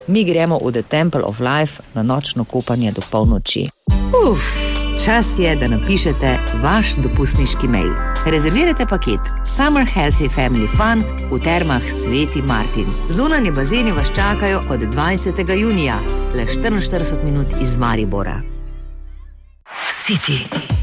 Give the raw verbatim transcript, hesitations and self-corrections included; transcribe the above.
Mi gremo v The Temple of Life na nočno kopanje do polnoči. Uf, čas je, da napišete vaš dopustniški mail. Rezervirajte paket Summer Healthy Family Fun v termah Sveti Martin. Zunanji bazeni vas čakajo od dvajsetega junija, le štiriinštirideset minut iz Maribora. City.